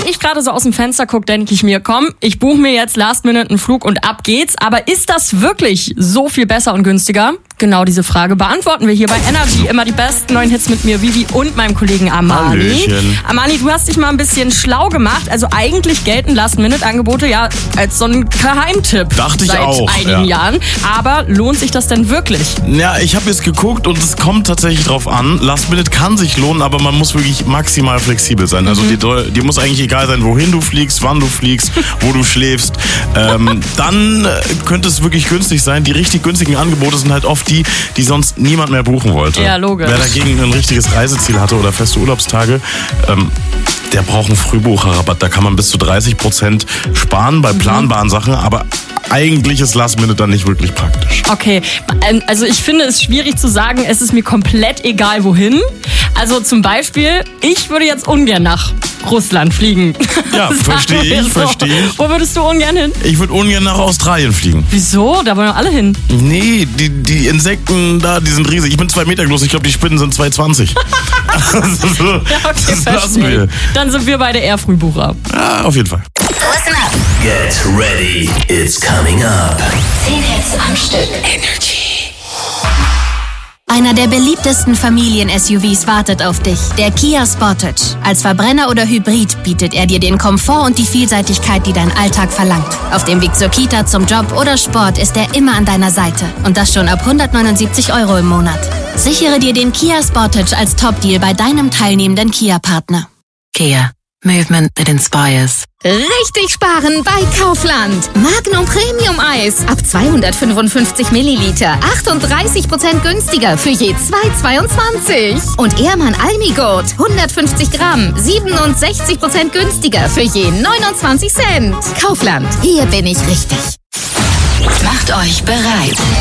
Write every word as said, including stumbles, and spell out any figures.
ich gerade so aus dem Fenster gucke, denke ich mir, komm, ich buche mir jetzt last minute einen Flug und ab geht's. Aber ist das wirklich so viel besser und günstiger? Genau diese Frage beantworten wir hier bei Energy. Immer die besten neuen Hits mit mir, Vivi und meinem Kollegen Amali. Hallöchen. Amali, du hast dich mal ein bisschen schlau gemacht. Also eigentlich gelten Last-Minute-Angebote ja als so ein Geheimtipp. Dachte ich seit auch, einigen ja. Jahren. Aber lohnt sich das denn wirklich? Ja, ich habe jetzt geguckt und es kommt tatsächlich drauf an. Last Minute kann sich lohnen, aber man muss wirklich maximal flexibel sein. Also Mhm. dir, dir muss eigentlich egal sein, wohin du fliegst, wann du fliegst, wo du schläfst. Ähm, dann äh, könnte es wirklich günstig sein. Die richtig günstigen Angebote sind halt oft die, die sonst niemand mehr buchen wollte. Ja, logisch. Wer dagegen ein richtiges Reiseziel hatte oder feste Urlaubstage, ähm, der braucht einen Frühbucherrabatt. Da kann man bis zu dreißig Prozent sparen bei planbaren Sachen, aber eigentlich ist Last Minute dann nicht wirklich praktisch. Okay, also ich finde es schwierig zu sagen, es ist mir komplett egal wohin. Also zum Beispiel, ich würde jetzt ungern nach Russland fliegen. Ja, Sagen verstehe wir ich, so. verstehe ich. Wo würdest du ungern hin? Ich würde ungern nach Australien fliegen. Wieso? Da wollen doch alle hin. Nee, die, die Insekten da, die sind riesig. Ich bin zwei Meter groß, ich glaube, die Spinnen sind zwei zwanzig. Also, Ja, okay, das lassen verstehe. wir. Dann sind wir beide eher Frühbucher. Ja, auf jeden Fall. Listen up. Get ready, it's coming up. zehn Hits am Stück. Energy. Einer der beliebtesten Familien-S U Vs wartet auf dich, der Kia Sportage. Als Verbrenner oder Hybrid bietet er dir den Komfort und die Vielseitigkeit, die dein Alltag verlangt. Auf dem Weg zur Kita, zum Job oder Sport ist er immer an deiner Seite. Und das schon ab hundertneunundsiebzig Euro im Monat. Sichere dir den Kia Sportage als Top-Deal bei deinem teilnehmenden Kia-Partner. Kia. Movement that inspires. Richtig sparen bei Kaufland. Magnum Premium Eis ab zweihundertfünfundfünfzig Milliliter. achtunddreißig Prozent günstiger für je zwei Euro zweiundzwanzig. Und Ehrmann Almigurt hundertfünfzig Gramm. siebenundsechzig Prozent günstiger für je neunundzwanzig Cent. Kaufland. Hier bin ich richtig. Macht euch bereit.